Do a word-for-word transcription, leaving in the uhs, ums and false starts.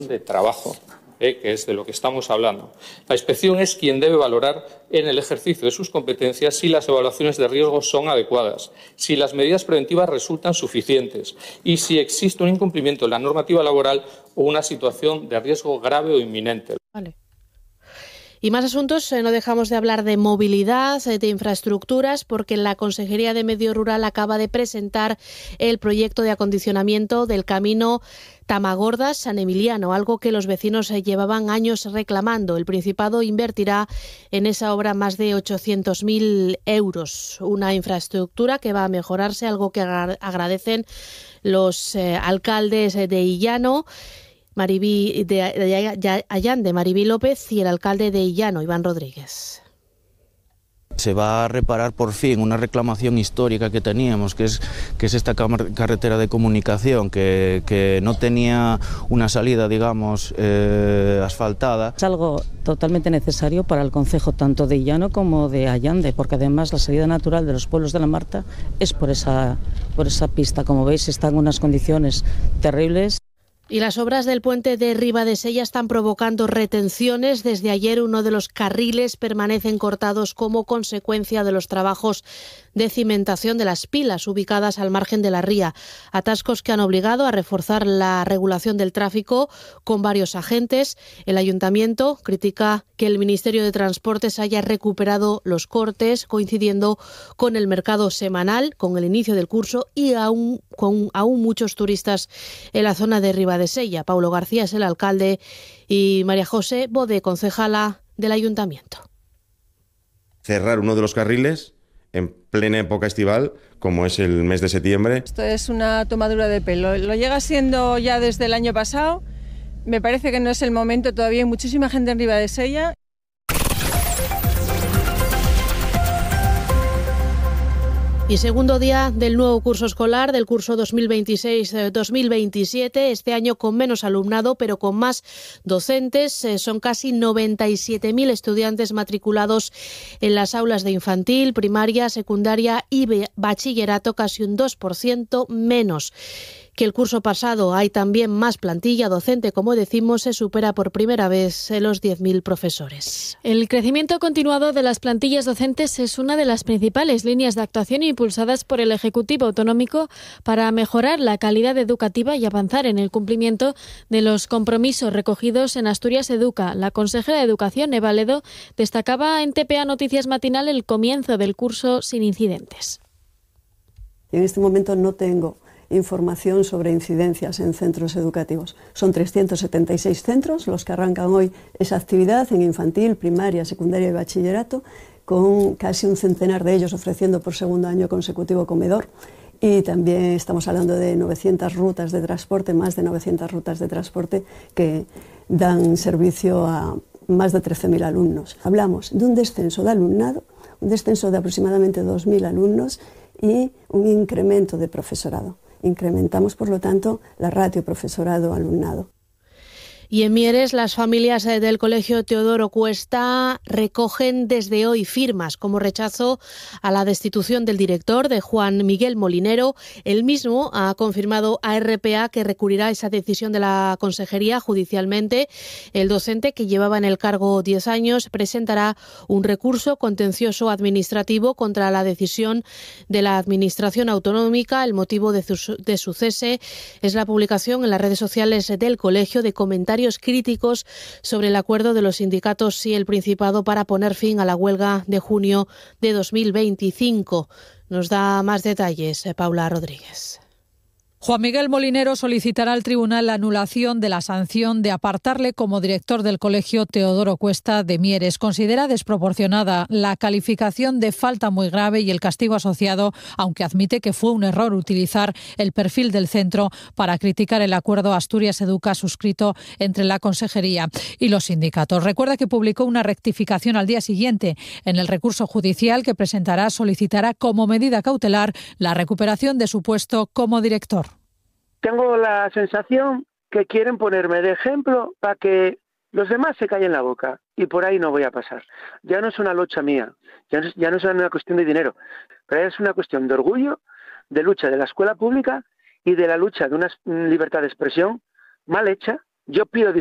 de trabajo, eh, que es de lo que estamos hablando. La inspección es quien debe valorar en el ejercicio de sus competencias si las evaluaciones de riesgo son adecuadas, si las medidas preventivas resultan suficientes y si existe un incumplimiento de la normativa laboral o una situación de riesgo grave o inminente. Vale. Y más asuntos, eh, no dejamos de hablar de movilidad, eh, de infraestructuras, porque la Consejería de Medio Rural acaba de presentar el proyecto de acondicionamiento del camino Tamagordas-San Emiliano, algo que los vecinos eh, llevaban años reclamando. El Principado invertirá en esa obra más de ochocientos mil euros, una infraestructura que va a mejorarse, algo que agra- agradecen los eh, alcaldes de Illano, Maribí de, de Allande, Maribí López, y el alcalde de Illano, Iván Rodríguez. Se va a reparar por fin una reclamación histórica que teníamos, que es, que es esta carretera de comunicación, que, que no tenía una salida, digamos, eh, asfaltada. Es algo totalmente necesario para el concejo tanto de Illano como de Allande, porque además la salida natural de los pueblos de la Marta es por esa, por esa pista. Como veis, están en unas condiciones terribles. Y las obras del puente de Ribadesella están provocando retenciones. Desde ayer uno de los carriles permanecen cortados como consecuencia de los trabajos de cimentación de las pilas ubicadas al margen de la ría. Atascos que han obligado a reforzar la regulación del tráfico con varios agentes. El Ayuntamiento critica que el Ministerio de Transportes haya recuperado los cortes coincidiendo con el mercado semanal, con el inicio del curso y aún, con aún muchos turistas en la zona de Ribadesella. Paulo García es el alcalde y María José Bode, concejala del Ayuntamiento. Cerrar uno de los carriles en plena época estival, como es el mes de septiembre. Esto es una tomadura de pelo. Lo llega siendo ya desde el año pasado. Me parece que no es el momento, todavía hay muchísima gente en Ribadesella. Y segundo día del nuevo curso escolar, del curso dos mil veintiséis dos mil veintisiete, este año con menos alumnado, pero con más docentes. Eh, son casi noventa y siete mil estudiantes matriculados en las aulas de infantil, primaria, secundaria y bachillerato, casi un dos por ciento menos que el curso pasado. Hay también más plantilla docente, como decimos, se supera por primera vez los diez mil profesores. El crecimiento continuado de las plantillas docentes es una de las principales líneas de actuación impulsadas por el Ejecutivo Autonómico para mejorar la calidad educativa y avanzar en el cumplimiento de los compromisos recogidos en Asturias Educa. La consejera de Educación, Eva Ledo, destacaba en T P A Noticias Matinal el comienzo del curso sin incidentes. En este momento no tengo información sobre incidencias en centros educativos. Son trescientos setenta y seis centros los que arrancan hoy esa actividad en infantil, primaria, secundaria y bachillerato, con casi un centenar de ellos ofreciendo por segundo año consecutivo comedor. Y también estamos hablando de novecientas rutas de transporte, más de novecientas rutas de transporte que dan servicio a más de trece mil alumnos. Hablamos de un descenso de alumnado, un descenso de aproximadamente dos mil alumnos y un incremento de profesorado. Incrementamos, por lo tanto, la ratio profesorado-alumnado. Y en Mieres, las familias del Colegio Teodoro Cuesta recogen desde hoy firmas como rechazo a la destitución del director, de Juan Miguel Molinero. Él mismo ha confirmado a R P A que recurrirá esa decisión de la Consejería judicialmente. El docente, que llevaba en el cargo diez años, presentará un recurso contencioso administrativo contra la decisión de la Administración Autonómica. El motivo de su, de su cese es la publicación en las redes sociales del colegio de comentarios críticos sobre el acuerdo de los sindicatos y el Principado para poner fin a la huelga de junio de dos mil veinticinco. Nos da más detalles Paula Rodríguez. Juan Miguel Molinero solicitará al tribunal la anulación de la sanción de apartarle como director del Colegio Teodoro Cuesta de Mieres. Considera desproporcionada la calificación de falta muy grave y el castigo asociado, aunque admite que fue un error utilizar el perfil del centro para criticar el acuerdo Asturias Educa suscrito entre la Consejería y los sindicatos. Recuerda que publicó una rectificación al día siguiente. En el recurso judicial que presentará solicitará como medida cautelar la recuperación de su puesto como director. Tengo la sensación que quieren ponerme de ejemplo para que los demás se callen la boca, y por ahí no voy a pasar. Ya no es una lucha mía, ya no es, ya no es una cuestión de dinero, pero es una cuestión de orgullo, de lucha de la escuela pública y de la lucha de una libertad de expresión mal hecha, Yo pido